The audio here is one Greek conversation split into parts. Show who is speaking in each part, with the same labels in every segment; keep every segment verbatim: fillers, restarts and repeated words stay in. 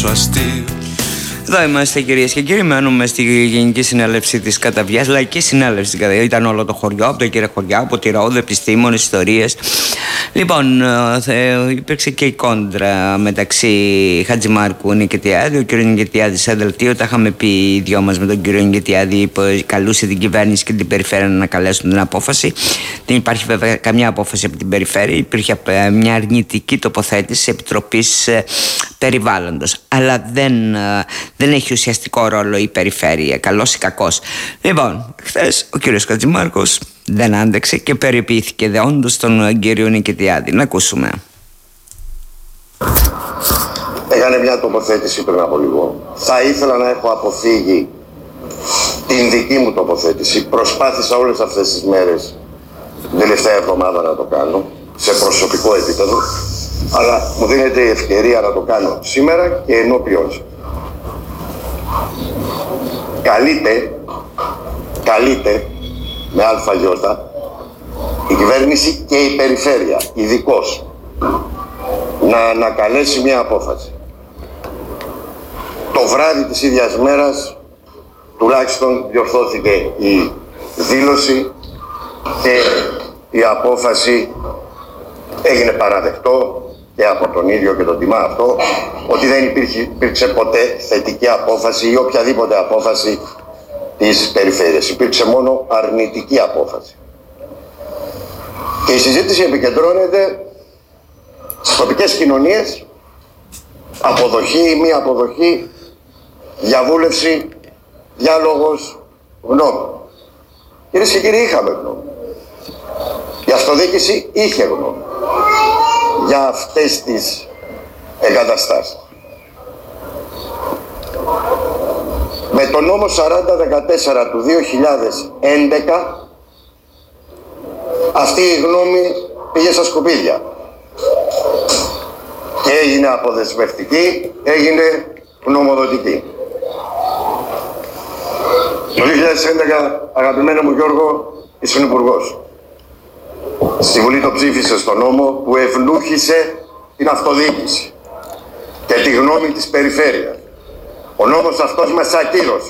Speaker 1: τόσο αστείο.
Speaker 2: Εδώ είμαστε, κυρίες και κύριοι. Μένουμε στη Γενική Συνέλευση της Καταβιάς, Λαϊκή Συνέλευση. Ήταν όλο το χωριό, από το κύριο χωριά, από τη Ρόδο, επιστήμονες, ιστορίες. Λοιπόν, υπήρξε και η κόντρα μεταξύ Χατζημάρκου Νικητιάδη. Ο κύριο Νικητιάδη σε δελτίο, τα είχαμε πει οι δυο μας με τον κύριο Νικητιάδη, που καλούσε την κυβέρνηση και την περιφέρεια να καλέσουν την απόφαση. Δεν υπάρχει βέβαια καμιά απόφαση από την περιφέρεια. Υπήρχε μια αρνητική τοποθέτηση της Επιτροπής Περιβάλλοντος. Αλλά δεν. Δεν έχει ουσιαστικό ρόλο η περιφέρεια, καλός ή κακός. Λοιπόν, χθες ο κύριος Χατζημάρκος δεν άντεξε και περιποιήθηκε δεόντως τον κύριο Νικητιάδη. Να ακούσουμε.
Speaker 3: Έκανε μια τοποθέτηση πριν από λίγο. Θα ήθελα να έχω αποφύγει την δική μου τοποθέτηση. Προσπάθησα όλες αυτές τις μέρες, την τελευταία εβδομάδα, να το κάνω σε προσωπικό επίπεδο, αλλά μου δίνεται η ευκαιρία να το κάνω σήμερα και ενώπιον σας. Καλείται, καλείται με αλφαγιώτα η κυβέρνηση και η περιφέρεια, ειδικώς, να ανακαλέσει μια απόφαση. Το βράδυ της ίδιας μέρας τουλάχιστον διορθώθηκε η δήλωση και η απόφαση έγινε παραδεκτό και από τον ίδιο και τον τιμά αυτό, ότι δεν υπήρχε, υπήρξε ποτέ θετική απόφαση ή οποιαδήποτε απόφαση της περιφέρειας. Υπήρξε μόνο αρνητική απόφαση. Και η συζήτηση επικεντρώνεται στις τοπικές κοινωνίες, αποδοχή ή μη αποδοχή, διαβούλευση, διάλογος, γνώμη. Κυρίες και κύριοι, είχαμε γνώμη. Η αυτοδιοίκηση είχε γνώμη για αυτές τις εγκαταστάσεις. Με τον νόμο σαράντα δεκατέσσερα του δύο χιλιάδες έντεκα αυτή η γνώμη πήγε στα σκουπίδια και έγινε αποδεσμευτική, έγινε γνωμοδοτική. Το δύο χιλιάδες έντεκα, αγαπημένο μου Γιώργο, ήσουν υπουργός. Στη Βουλή το ψήφισε στο νόμο που ευνούχησε την αυτοδιοίκηση και τη γνώμη της περιφέρειας. Ο νόμος αυτός μας ακύρωσε.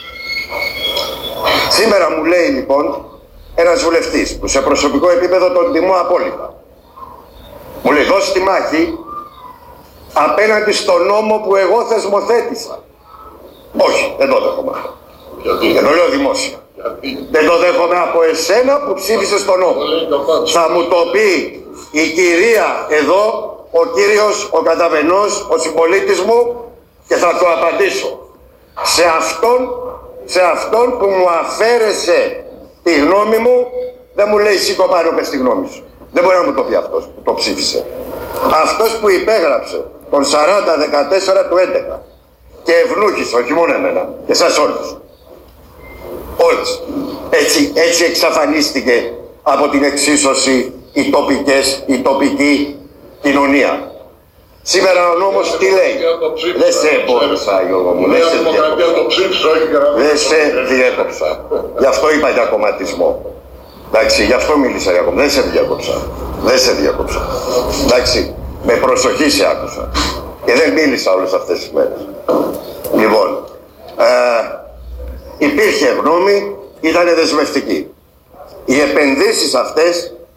Speaker 3: Σήμερα μου λέει λοιπόν ένας βουλευτής που σε προσωπικό επίπεδο τον τιμώ απόλυτα. Μου λέει, δώσει τη μάχη απέναντι στο νόμο που εγώ θεσμοθέτησα. Όχι, δεν το δέχομαι. Γιατί? Δεν το λέω δημόσια. Γιατί? Δεν το δέχομαι από εσένα που ψήφισες τον νόμο. Θα μου το πει η κυρία εδώ, ο κύριος, ο καταβενός, ο συμπολίτης μου, και θα το απαντήσω. Σε αυτόν, σε αυτόν που μου αφαίρεσε τη γνώμη μου, δεν μου λέει σήκω πάνω πες τη γνώμη σου. Δεν μπορεί να μου το πει αυτός που το ψήφισε. Αυτός που υπέγραψε τον σαράντα δεκατέσσερα του έντεκα και ευνούχησε, όχι μόνο εμένα, και εσάς όλους. Όλες. Έτσι, έτσι εξαφανίστηκε από την εξίσωση οι τοπικές, η τοπική κοινωνία. Σήμερα ο νόμος τι λέει? Δεν σε εμπόρισα, Γιώργο μου, δεν σε διέκοψα. Δεν σε διέκοψα. Γι' αυτό είπα για κομματισμό. Εντάξει, γι' αυτό μίλησα για κομματισμό. Δεν σε διέκοψα. Δεν σε διέκοψα. Εντάξει, με προσοχή σε άκουσα. Και δεν μίλησα όλες αυτές τις μέρες. Λοιπόν, ε, υπήρχε γνώμη, ήταν δεσμευτική. Οι επενδύσεις αυτές